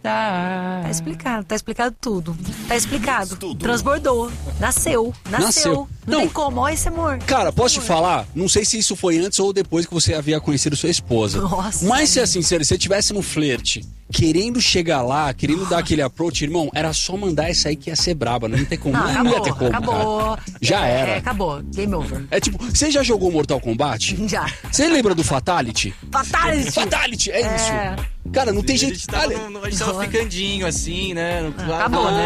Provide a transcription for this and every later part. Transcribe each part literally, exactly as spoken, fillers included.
Tá explicado, tá explicado tudo. Tá explicado. Tudo. Transbordou. Nasceu. Nasceu. Nasceu. Não, Não. tem como. Olha esse amor. Cara, posso te Amor. falar? Não sei se isso foi antes ou depois que você havia conhecido sua esposa. Nossa, Mas se amigo. assim, se você estivesse no flerte, querendo chegar lá, querendo dar aquele approach, irmão, era só mandar essa aí que ia ser braba. Não ia ter como. Não, Não, acabou, ia ter como, acabou. cara. Já É, era. É, acabou. Game over. É tipo, você já jogou Mortal Kombat? Já. Você lembra do Fatality? Fatality. Fatality, é, É. isso. Cara, não tem A jeito. gente tava, Olha, no, a gente tava ficandinho assim, né? No- Acabou, né?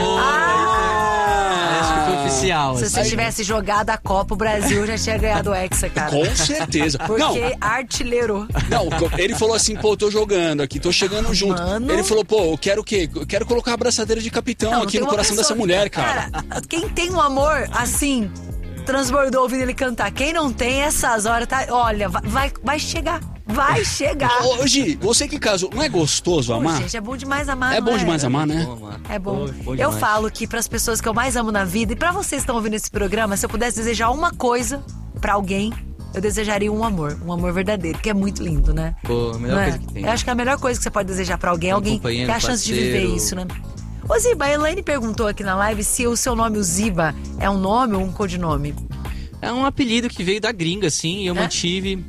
Ah, acho que foi oficial. Se assim. você tivesse jogado a Copa, o Brasil já tinha ganhado o Hexa, cara. com certeza. Porque Não, artilheiro. Não, ele falou assim, pô, tô jogando aqui, tô chegando junto. Mano. Ele falou, pô, eu quero o quê? Eu quero colocar a abraçadeira de capitão Não, aqui tem no uma coração pessoa- dessa mulher, cara. Cara, quem tem um amor assim, transbordou ouvindo ele cantar. Quem não tem, essas horas, tá? Olha, vai, vai, vai chegar. Vai chegar. Ô, Gi, você que casou, não é gostoso Pô, amar? gente, é bom demais amar. É não bom demais amar, né? Bom, mano. É bom. Bom, bom Eu demais. falo que pras pessoas que eu mais amo na vida, e pra vocês que estão ouvindo esse programa, se eu pudesse desejar uma coisa pra alguém, eu desejaria um amor. Um amor verdadeiro, que é muito lindo, né? Pô, a melhor Não é? coisa que tem. Eu acho que é a melhor coisa que você pode desejar pra alguém, Um alguém ter companheiro, a chance de parceiro. viver isso, né? Ô Ziba, a Elaine perguntou aqui na live se o seu nome, o Ziba, é um nome ou um codinome? É um apelido que veio da gringa, assim, e eu É? mantive.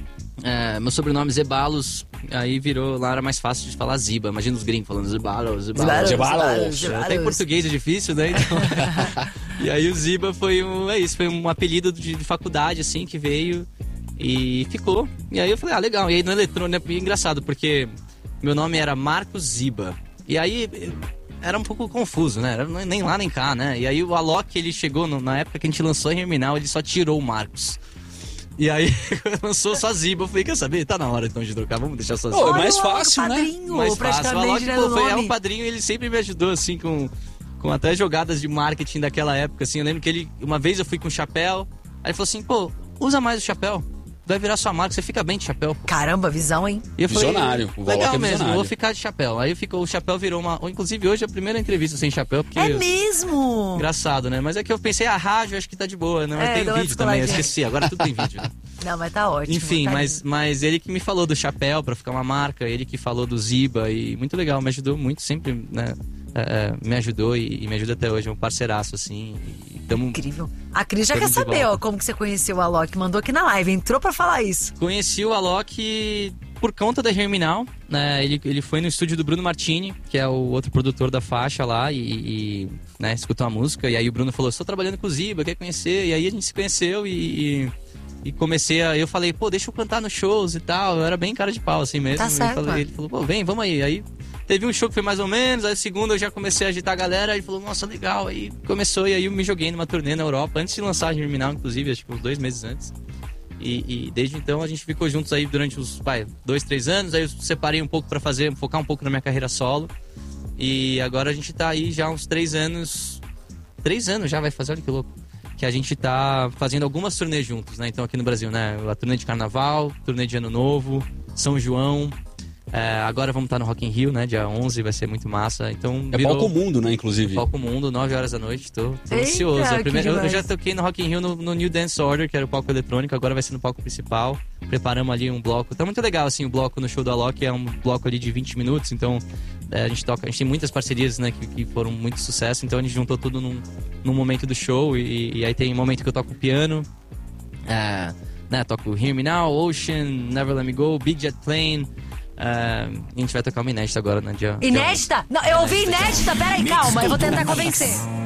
É, meu sobrenome Zebalos, aí virou, lá era mais fácil de falar Ziba. Imagina os gringos falando Zebalos, Zebalos. Zebalos. Zebalos. Até em português é difícil, né? Então... e aí o Ziba foi um, é isso, foi um apelido de, de faculdade, assim, que veio e ficou. E aí eu falei, ah, legal. E aí no eletrônico, é engraçado, porque meu nome era Marcos Ziba. E aí era um pouco confuso, né? Era nem lá nem cá, né? E aí o Alok, ele chegou, no- na época que a gente lançou a Herminal, ele só tirou o Marcos. E aí lançou só Ziba. Eu falei, quer saber? Tá na hora então de trocar, vamos deixar só Ô, Ziba. é mais Olha o fácil, né? padrinho, Mais fácil. O praticamente, Alok, né, pô, do foi, é nome. um padrinho, ele sempre me ajudou, assim, com, com até jogadas de marketing daquela época, assim. Eu lembro que ele, uma vez eu fui com chapéu, aí ele falou assim, pô, usa mais o chapéu, vai virar sua marca, você fica bem de chapéu. Pô. Caramba, visão, hein? E eu falei, Visionário, o Alok legal é mesmo, visionário. vou ficar de chapéu. Aí ficou, o chapéu virou uma... Inclusive hoje é a primeira entrevista sem chapéu, porque... É mesmo? Engraçado, né? Mas é que eu pensei, a rádio acho que tá de boa, né? Mas É, tem deu uma vídeo também, eu descoladinha. esqueci, agora tudo tem vídeo, né? Não, mas tá ótimo. Enfim, tá mas, lindo. mas ele que me falou do chapéu pra ficar uma marca, ele que falou do Ziba e muito legal, me ajudou muito, sempre, né? é, é, me ajudou e, e me ajuda até hoje, é um parceiraço, assim. E tamo... Incrível. A Cris já Tamo quer de saber, volta. ó, como que você conheceu o Alok. Mandou aqui na live, entrou pra falar isso. Conheci o Alok por conta da Herminal, né? Ele, ele foi no estúdio do Bruno Martini, que é o outro produtor da faixa lá, e, e, né, escutou a música. E aí o Bruno falou, estou trabalhando com o Ziba, quer conhecer? E aí a gente se conheceu e, e, e comecei a... Eu falei, pô, deixa eu cantar nos shows e tal. Eu era bem cara de pau, assim mesmo. Tá E certo, falei- mano. ele falou, pô, vem, vamos aí. Aí teve um show que foi mais ou menos, aí o segundo eu já comecei a agitar a galera, aí falou, nossa, legal. Aí começou, e aí eu me joguei numa turnê na Europa, antes de lançar a Herminal, inclusive, acho que uns dois meses antes. E, e desde então a gente ficou juntos aí durante uns vai, dois, três anos. Aí eu separei um pouco pra fazer, focar um pouco na minha carreira solo. E agora a gente tá aí já há uns três anos. Três anos já vai fazer, olha que louco. Que a gente tá fazendo algumas turnês juntos, né? Então aqui no Brasil, né? A turnê de Carnaval, turnê de Ano Novo, São João. É, agora vamos estar no Rock in Rio, né? Dia onze, vai ser muito massa. Então, É virou... palco mundo, né, inclusive. Palco Mundo, nove horas da noite, tô, tô Eita, ansioso. A que primeira- eu, eu demais. já toquei no Rock in Rio no, no New Dance Order, que era o palco eletrônico, agora vai ser no palco principal. Preparamos ali um bloco. Tá muito legal, assim, o bloco no show do Alok, é um bloco ali de vinte minutos, então é, a gente toca, a gente tem muitas parcerias, né, que, que foram muito sucesso, então a gente juntou tudo num, num momento do show, e, e aí tem um momento que eu toco piano, é, né, toco Hear Me Now, Ocean, Never Let Me Go, Big Jet Plane. É, a gente vai tocar uma inédita agora, né? Dia, dia Inédita? Não, eu ouvi inédita, peraí, calma, eu vou tentar convencer.